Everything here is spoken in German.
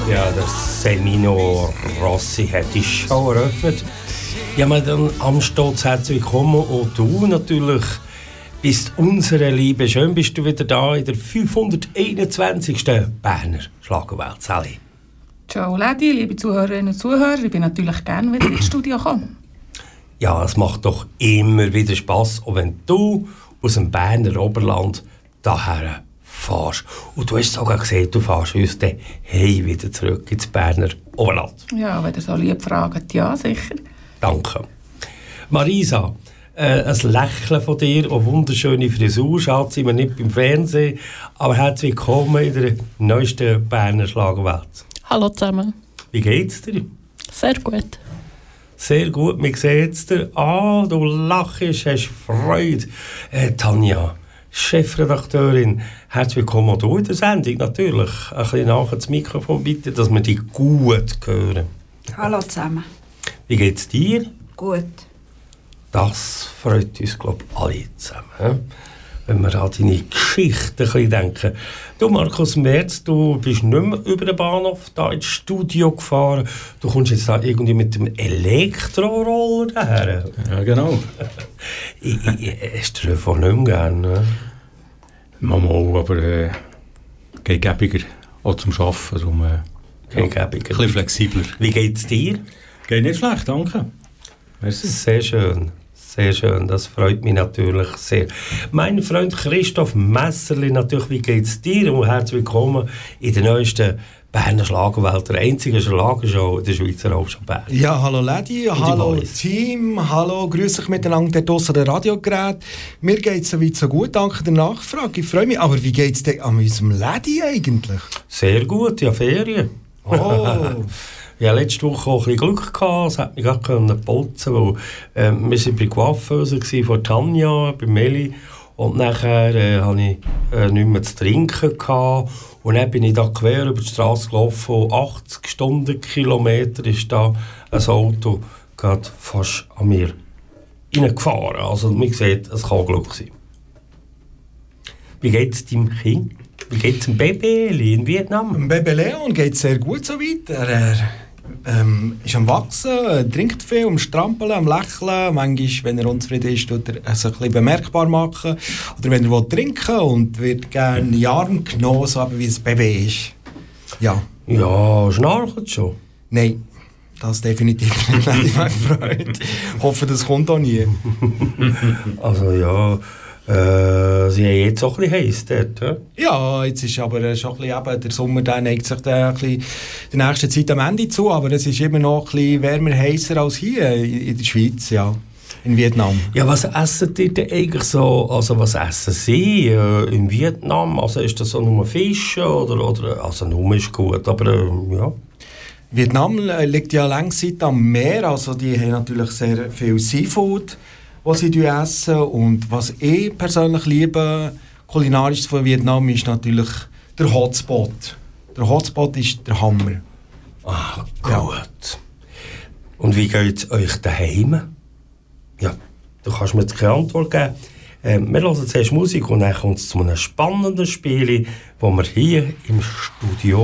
Ja, der Semino Rossi hat die Show eröffnet. Ja, man dann am Stolz herzlich willkommen. Und du natürlich bist unsere Liebe. Schön bist du wieder da in der 521. Berner Schlagerwelt. Sally. Ciao Lady, liebe Zuhörerinnen und Zuhörer. Ich bin natürlich gerne wieder ins Studio gekommen. Ja, es macht doch immer wieder Spass, auch wenn du aus dem Berner Oberland daher fährst. Und du hast sogar gesehen, du fährst uns dann wieder zurück ins Berner Oberland. Ja, wenn ihr so lieb fragt, ja, sicher. Danke. Marisa, ein Lächeln von dir, eine wunderschöne Frisur, schaut sie mir nicht beim Fernsehen, aber herzlich willkommen in der neuesten Berner Schlagerwelt. Hallo zusammen. Wie geht's dir? Sehr gut. Sehr gut, mir sieht's dir. Du lachst, hast Freude. Tanja, Chefredakteurin, herzlich willkommen auch du in der Sendung, natürlich. Ein bisschen nachher das Mikrofon bitte, dass wir dich gut hören. Hallo zusammen. Wie geht's dir? Gut. Das freut uns, glaube ich, alle zusammen. Wenn wir an deine Geschichte ein bisschen denken. Du, Markus Merz, du bist nicht mehr über den Bahnhof da ins Studio gefahren. Du kommst jetzt da irgendwie mit dem Elektroroller daher. Ja, genau. Hast du davon nicht mehr gerne? Ne? Mal, aber geht gäbiger. Auch zum Arbeiten. Darum, Geht gäbiger. Ein bisschen flexibler. Wie geht's dir? Geht nicht schlecht, danke. Merci. Sehr schön. Sehr schön, das freut mich natürlich sehr. Mein Freund Christoph Messerli, natürlich, wie geht's dir? Und herzlich willkommen in der neuesten Berner Schlagerwelt, der einzigen Schlagershow in der Schweizer Hauptstadt Bern. Ja, hallo Lady, hallo Team, hallo, grüß euch miteinander dort draussen an den Radiogerät. Mir geht es soweit so gut, danke der Nachfrage, ich freue mich. Aber wie geht es denn an unserem Lady eigentlich? Sehr gut, ja, Ferien. Oh. Ja, letzte Woche auch ein bisschen Glück gehabt, es hat mich gerade putzen, weil wir waren bei Coiffeuse von Tanja, bei Meli, und nachher hatte ich nicht mehr zu trinken gehabt, und dann bin ich da quer über die Straße gelaufen, 80 Stundenkilometer ist da ein Auto gerade fast an mir reingefahren. Also man sieht, es kann Glück sein. Wie geht es deinem Kind? Wie geht es dem Baby in Vietnam? Dem Baby Leon geht es sehr gut so weit. Er ist am Wachsen, trinkt viel, am Strampeln, am Lächeln. Manchmal, wenn er unzufrieden ist, tut er es ein bisschen bemerkbar machen. Oder wenn er trinken will und wird gerne in die Arme genommen, so wie es Baby ist. Ja. Ja, schnarcht schon? Nein, das definitiv nicht, mein Freund. Ich hoffe, das kommt auch nie. Also ja... Sie haben jetzt auch ein bisschen heiß dort, ja? Ja, jetzt ist aber schon ein bisschen, eben, der Sommer der neigt sich der nächsten Zeit am Ende zu, aber es ist immer noch ein bisschen wärmer, heißer als hier in der Schweiz, ja, in Vietnam. Ja, was essen die denn eigentlich so, also was essen Sie in Vietnam? Also ist das so nur Fisch oder also nur ist gut, aber ja. Vietnam liegt ja lange Zeit am Meer, also die haben natürlich sehr viel Seafood, was sie essen. Und was ich persönlich liebe, kulinarisch von Vietnam, ist natürlich der Hotspot. Der Hotspot ist der Hammer. Ah, gut. Ja. Und wie geht es euch daheim? Ja, du kannst mir jetzt keine Antwort geben. Wir hören zuerst Musik und dann kommt es zu einem spannenden Spiel, das wir hier im Studio